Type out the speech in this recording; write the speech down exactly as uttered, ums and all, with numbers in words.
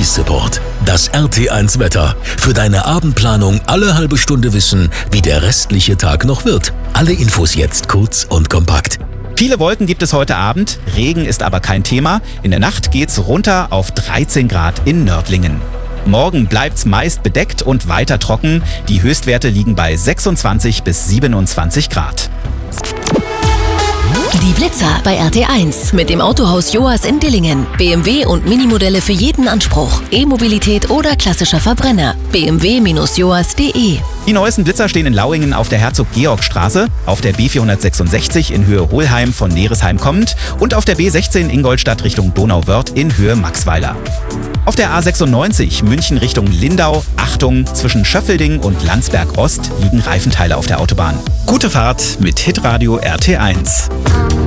Support. Das R T eins Wetter. Für deine Abendplanung alle halbe Stunde wissen, wie der restliche Tag noch wird. Alle Infos jetzt kurz und kompakt. Viele Wolken gibt es heute Abend, Regen ist aber kein Thema. In der Nacht geht's runter auf dreizehn Grad in Nördlingen. Morgen bleibt's meist bedeckt und weiter trocken. Die Höchstwerte liegen bei sechsundzwanzig bis siebenundzwanzig Grad. Die Blitzer bei R T eins mit dem Autohaus Joas in Dillingen. B M W und Minimodelle für jeden Anspruch. E-Mobilität oder klassischer Verbrenner. b m w Bindestrich joas punkt de. Die neuesten Blitzer stehen in Lauingen auf der Herzog-Georg-Straße, auf der B vierhundertsechsundsechzig in Höhe Hohlheim von Neresheim kommend und auf der B sechzehn Ingolstadt Richtung Donauwörth in Höhe Maxweiler. Auf der A sechsundneunzig München Richtung Lindau, Achtung, zwischen Schöffelding und Landsberg Ost liegen Reifenteile auf der Autobahn. Gute Fahrt mit Hitradio R T eins.